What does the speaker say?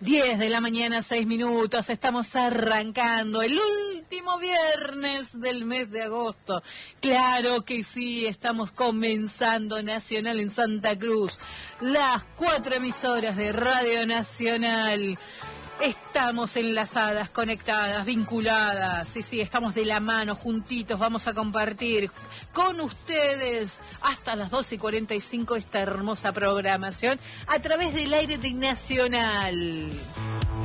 10 de la mañana, 6 minutos, estamos arrancando el último viernes del mes de agosto. Claro que sí, estamos comenzando Nacional en Santa Cruz, las 4 emisoras de Radio Nacional. Estamos enlazadas, conectadas, vinculadas, sí, estamos de la mano, juntitos, vamos a compartir con ustedes hasta las 12:45 esta hermosa programación a través del aire de Nacional.